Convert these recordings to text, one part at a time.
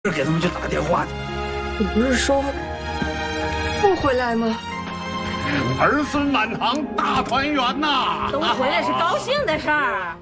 是给他们去打电话的。 你不是说不回来吗？ 儿孙满堂，大团圆呐！ 都回来是高兴的事儿。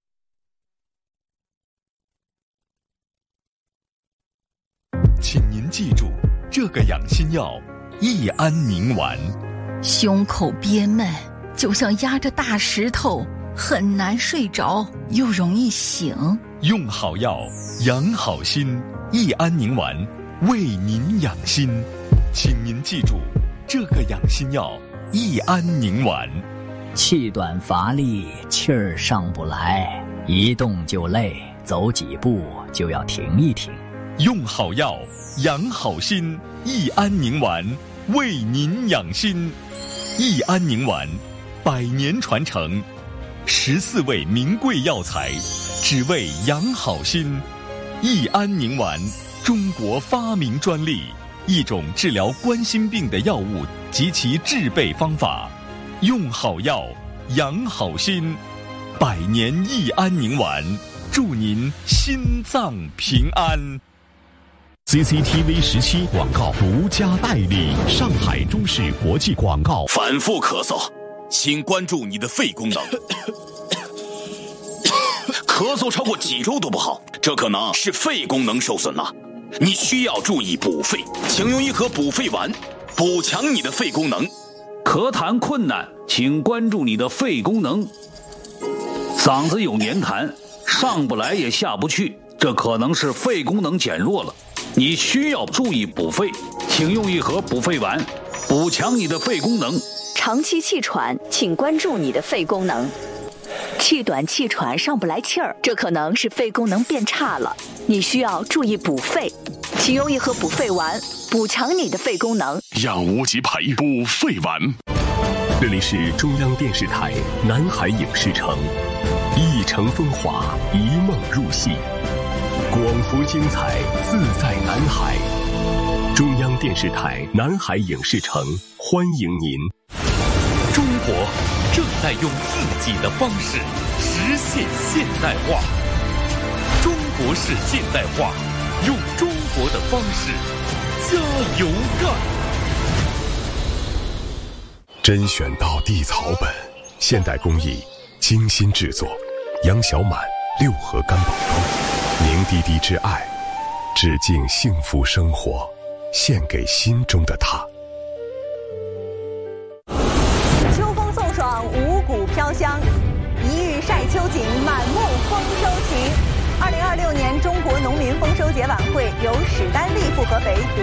请您记住，这个养心药益安宁丸。 胸口憋闷，就像压着大石头，很难睡着，又容易醒。 用好药，养好心，益安宁丸为您养心。请您记住，这个养心药益安宁丸。 气短乏力，气儿上不来，一动就累，走几步就要停一停。 用好药，养好心，益安宁丸为您养心。益安宁丸100年传承，14味名贵药材，只为养好心。益安宁丸，中国发明专利，一种治疗冠心病的药物及其制备方法。用好药，养好心，100年益安宁丸，祝您心脏平安。 CCTV 17广告独家代理，上海中视国际广告。 反复咳嗽，请关注你的肺功能。咳嗽超过几周都不好，这可能是肺功能受损了，你需要注意补肺，请用一盒补肺丸，补强你的肺功能。 咳痰困难，请关注你的肺功能。嗓子有黏痰，上不来也下不去，这可能是肺功能减弱了，你需要注意补肺，请用一盒补肺丸，补强你的肺功能。 长期气喘，请关注你的肺功能。气短气喘上不来气儿，这可能是肺功能变差了，你需要注意补肺，请用一盒补肺丸，补强你的肺功能。 养无极培补肺丸。这里是中央电视台南海影视城，一城风华，一梦入戏，广福精彩，自在南海。中央电视台南海影视城欢迎您。 中国正在用自己的方式实现现代化，中国式现代化，用中国的方式加油干。 甄选到地草本，现代工艺，精心制作，杨小满6盒干宝装，凝滴滴之爱，致敬幸福生活，献给心中的他。 秋风送爽，五谷飘香，一日晒秋景，满目丰收情。2026年中国农民丰收节晚会由史丹利复合肥独